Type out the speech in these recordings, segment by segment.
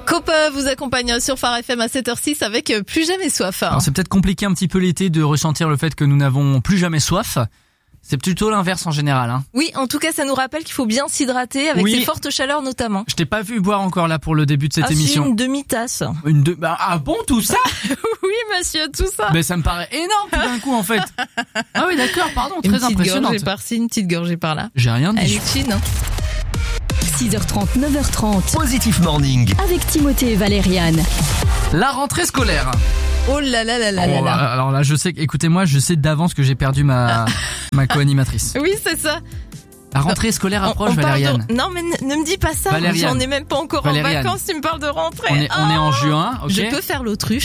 Cope vous accompagne sur Phare FM à 7h06 avec Plus jamais soif. Alors c'est peut-être compliqué un petit peu l'été de ressentir le fait que nous n'avons plus jamais soif. C'est plutôt l'inverse en général. Hein. Oui, en tout cas, ça nous rappelle qu'il faut bien s'hydrater avec ces fortes chaleurs notamment. Je t'ai pas vu boire encore là pour le début de cette émission. Une demi-tasse. Ah bon, tout ça? Oui, monsieur, tout ça. Mais ça me paraît énorme tout d'un coup en fait. Ah oui, d'accord, pardon, très impressionnante. Une petite gorgée par-ci, une petite gorgée par-là. J'ai rien dit. Elle est fine, hein. 6h30, 9h30. Positif Morning. Avec Timothée et Valériane. La rentrée scolaire. Oh là là là là là là. Alors là, je sais, écoutez-moi, je sais d'avance que j'ai perdu ma co-animatrice. Oui, c'est ça. La rentrée scolaire approche, Valériane. Non, mais ne me dis pas ça. Valériane. On n'est même pas encore en vacances, tu me parles de rentrée. On est en juin, ok. Je peux faire l'autruche.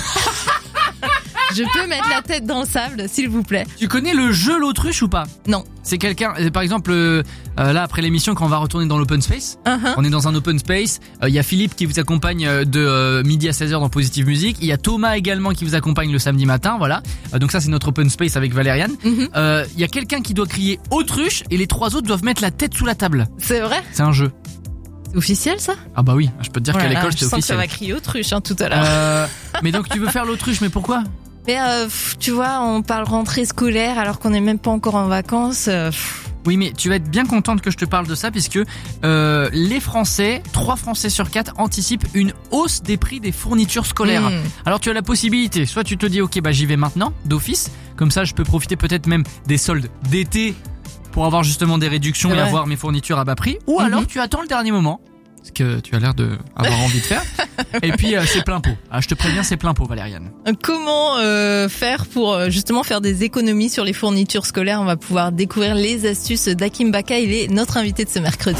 Je peux mettre la tête dans le sable, s'il vous plaît. Tu connais le jeu l'autruche ou pas? Non. C'est quelqu'un, par exemple, là après l'émission quand on va retourner dans l'open space, on est dans un open space, il y a Philippe qui vous accompagne de midi à 16h dans Positive Music, il y a Thomas également qui vous accompagne le samedi matin, voilà. Donc ça c'est notre open space avec Valériane. Il y a quelqu'un qui doit crier autruche et les trois autres doivent mettre la tête sous la table. C'est vrai? C'est un jeu. C'est officiel ça? Ah bah oui, je peux te dire qu'à l'école c'est officiel. Je sens que ça va crier autruche tout à l'heure. Mais donc tu veux faire l'autruche, mais pourquoi? Mais tu vois, on parle rentrée scolaire alors qu'on n'est même pas encore en vacances. Oui, mais tu vas être bien contente que je te parle de ça puisque les Français, 3 Français sur 4 anticipent une hausse des prix des fournitures scolaires. Alors tu as la possibilité, soit tu te dis ok j'y vais maintenant d'office, comme ça je peux profiter peut-être même des soldes d'été pour avoir justement des réductions et avoir mes fournitures à bas prix, ou alors tu attends le dernier moment. Ce que tu as l'air de avoir envie de faire. Et puis c'est plein pot. Ah, je te préviens, c'est plein pot, Valériane. Comment faire pour justement faire des économies sur les fournitures scolaires? On va pouvoir découvrir les astuces d'Hakim Baka. Il est notre invité de ce mercredi.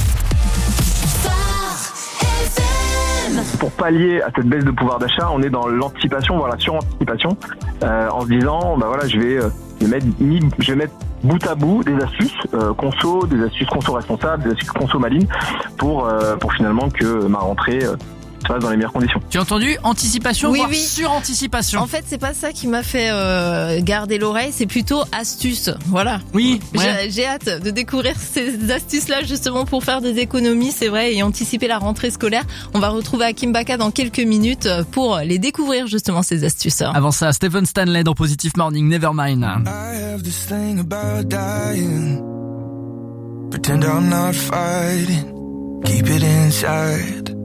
Pour pallier à cette baisse de pouvoir d'achat, on est dans l'anticipation, voire la suranticipation, en se disant, je vais mettre bout à bout des astuces des astuces conso responsables, des astuces conso malines pour finalement que ma rentrée se passe dans les meilleures conditions. Tu as entendu? Anticipation, voire suranticipation. En fait, c'est pas ça qui m'a fait garder l'oreille, c'est plutôt astuce. Voilà. Oui. J'ai hâte de découvrir ces astuces-là justement pour faire des économies, c'est vrai, et anticiper la rentrée scolaire. On va retrouver Hakim Baka dans quelques minutes pour les découvrir justement ces astuces. Avant ça, Stephen Stanley dans Positive Morning, Nevermind. I have this thing about dying. Pretend I'm not fighting. Keep it inside.